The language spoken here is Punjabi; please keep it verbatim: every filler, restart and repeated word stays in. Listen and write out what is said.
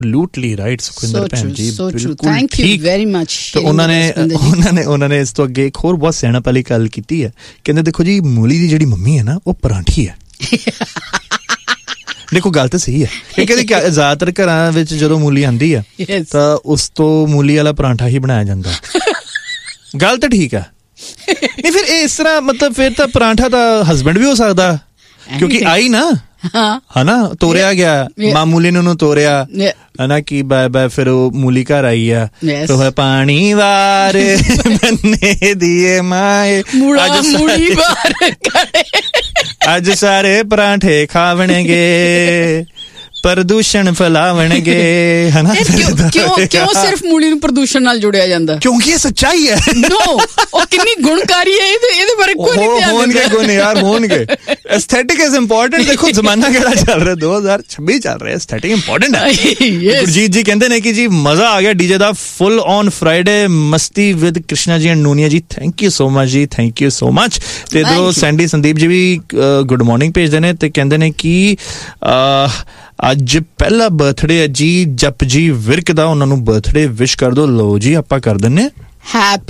Absolutely right, ਸੁਖਵਿੰਦਰ ਭੈਣ ਜੀ, ਬਿਲਕੁਲ ਥੈਂਕ ਯੂ ਵੈਰੀ ਮਚ। ਤੇ ਉਹਨਾਂ ਨੇ ਉਹਨਾਂ ਨੇ ਉਹਨਾਂ ਨੇ ਇਸ ਤੋਂ ਅੱਗੇ ਇੱਕ ਹੋਰ ਬਹੁਤ ਸਿਆਣਪ ਵਾਲੀ ਗੱਲ ਕੀਤੀ ਹੈ, ਕਹਿੰਦੇ ਦੇਖੋ ਜੀ ਮੂਲੀ ਦੀ ਜਿਹੜੀ ਮੰਮੀ ਹੈ ਨਾ ਉਹ ਪਰਾਂਠੀ ਹੈ। ਦੇਖੋ ਗੱਲ ਤਾਂ ਸਹੀ ਹੈ, ਇਹ ਕਹਿੰਦੇ ਜ਼ਿਆਦਾਤਰ ਘਰਾਂ ਵਿੱਚ ਜਦੋਂ ਮੂਲੀ ਆਉਂਦੀ ਆ ਤਾਂ ਉਸ ਤੋਂ ਮੂਲੀ ਵਾਲਾ ਪਰਾਂਠਾ ਹੀ ਬਣਾਇਆ ਜਾਂਦਾ। ਗੱਲ ਤਾਂ ਠੀਕ ਆ, ਨਹੀਂ ਫਿਰ ਇਹ ਇਸ ਤਰ੍ਹਾਂ ਮਤਲਬ ਫਿਰ ਤਾਂ ਪਰਾਂਠਾ ਤਾਂ ਹਸਬੈਂਡ ਵੀ ਹੋ ਸਕਦਾ, ਕਿਉਂਕਿ ਆਈ ਨਾ ਹਨਾ, ਤੋਰਿਆ ਗਿਆ ਮਾਮੂਲੀ ਨੇ ਉਹਨੂੰ ਤੋਰਿਆ ਹਨਾ ਕਿ ਬਾਏ ਬਾਏ, ਫਿਰ ਉਹ ਮੂਲੀ ਘਰ ਆਈ ਆ, ਪਾਣੀ ਵਾਰ ਬੰਨੇ ਦੀਏ ਮਾਏ ਅੱਜ ਸਾਰੇ ਪਰਾਂਠੇ ਖਾਵਣਗੇ ਪ੍ਰਦੂਸ਼ਣ ਫੈਲਾਵਣਗੇ, ਹਨਾ। ਕਿਉਂ ਕਿਉਂ ਸਿਰਫ ਮੂਲੀ ਨੂੰ ਪ੍ਰਦੂਸ਼ਣ ਨਾਲ ਜੁੜਿਆ ਜਾਂਦਾ? ਕਿਉਂਕਿ ਇਹ ਸੱਚਾਈ ਹੈ। ਨੋ, ਉਹ ਕਿੰਨੀ ਗੁਣਕਾਰੀ ਹੈ, ਇਹਦੇ ਇਹਦੇ ਬਾਰੇ ਕੋਈ ਨਹੀਂ ਧਿਆਨ ਦਿੰਦਾ। ਹੋਣਗੇ ਗੁਣ ਯਾਰ, ਹੋਣਗੇ। Aesthetic is important. ਦੇਖੋ ਜ਼ਮਾਨਾ ਕਿਹੜਾ ਚੱਲ ਰਿਹਾ, ਦੋ ਹਜ਼ਾਰ ਛੱਬੀ ਚੱਲ ਰਿਹਾ, ਐਸਥੈਟਿਕ ਇੰਪੋਰਟੈਂਟ ਹੈ। ਗੁਰਜੀਤ ਜੀ ਕਹਿੰਦੇ ਨੇ ਕਿ ਜੀ ਮਜ਼ਾ ਆ ਗਿਆ DJ the, full on Friday ਮਸਤੀ ਵਿਦ ਕ੍ਰਿਸ਼ਨਾ ਜੀ ਐਂਡ ਨੂਨੀਆ ਜੀ, ਥੈਂਕ ਯੂ ਸੋ ਮਚ ਜੀ, ਥੈਂਕ ਯੂ ਸੋ ਮਚ। ਤੇ ਇਧਰੋਂ ਸੈਂਡੀ ਸੰਦੀਪ ਜੀ ਵੀ ਗੁੱਡ ਮਾਰਨਿੰਗ ਭੇਜਦੇ ਨੇ ਤੇ ਕਹਿੰਦੇ ਨੇ ਕਿ ਅੱਜ ਪਹਿਲਾ ਬਰਥਡੇ ਹੈ ਜੀ ਜਪ ਜੀ ਵਿਰਕ ਦਾ, ਉਹਨਾਂ ਨੂੰ ਬਰਥਡੇ ਵਿਸ਼ ਕਰ ਦੋ। ਲਓ ਜੀ ਆਪਾਂ ਕਰ ਦਿੰਨੇ। ਹੈਪੀ